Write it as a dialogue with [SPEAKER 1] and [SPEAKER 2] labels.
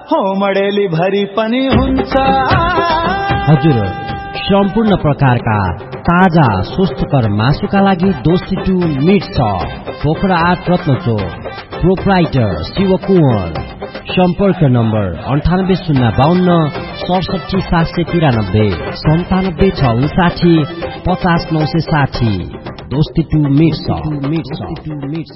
[SPEAKER 1] हो मडेली भरि पनि हुन्छ।
[SPEAKER 2] हजुर, सम्पूर्ण प्रकारका ताजा स्वस्थकर मासुका लागि दोस्ती टु मिट छ। पोखरा 8 रत्नचोक, प्रोप्राइटर शिवकुमार। सम्पर्क नम्बर 9805 67 793 97 659 50 960। दोस्ती टु मिट छ।